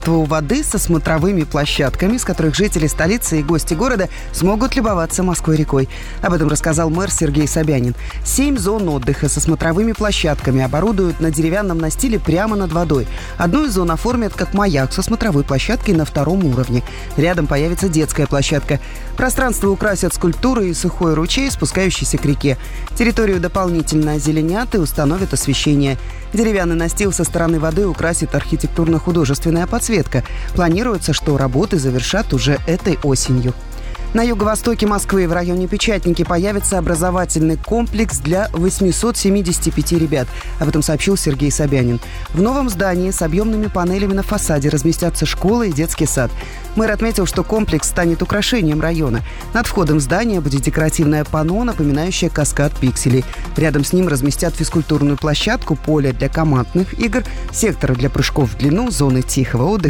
у воды со смотровыми площадками, с которых жители столицы и гости города смогут любоваться Москвой-рекой. Об этом рассказал мэр Сергей Собянин. 7 зон отдыха со смотровыми площадками оборудуют на деревянном настиле прямо над водой. Одну из зон оформят как маяк со смотровой площадкой на 2-м уровне. Рядом появится детская площадка. Пространство украсят скульптуры и сухой ручей, спускающийся к реке. Территорию дополнительно озеленят и установят освещение. Деревянный настил со стороны воды украсит архитектурно-художественная подсветка. Планируется, что работы завершат уже этой осенью. На юго-востоке Москвы в районе Печатники появится образовательный комплекс для 875 ребят. Об этом сообщил Сергей Собянин. В новом здании с объемными панелями на фасаде разместятся школа и детский сад. Мэр отметил, что комплекс станет украшением района. Над входом в здание будет декоративное панно, напоминающее каскад пикселей. Рядом с ним разместят физкультурную площадку, поле для командных игр, секторы для прыжков в длину, зоны тихого отдыха